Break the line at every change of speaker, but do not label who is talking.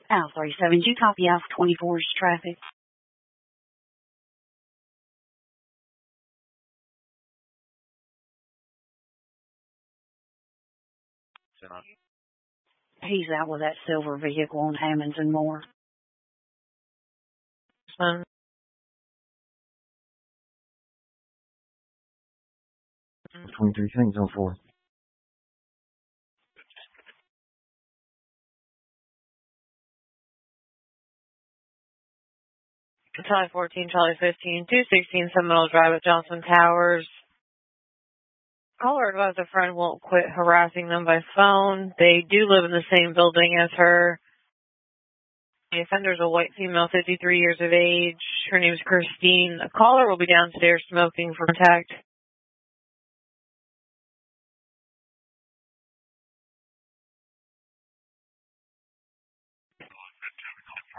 Al 37, do you copy Alpha 24's traffic? He's out with that silver vehicle on Hammonds and Moore.
23 things on 4.
Charlie 14, Charlie 15, 216 Seminole Drive at Johnson Towers. Caller advised a friend won't quit harassing them by phone. They do live in the same building as her. The offender is a white female, 53 years of age. Her name is Christine. The caller will be downstairs smoking for contact.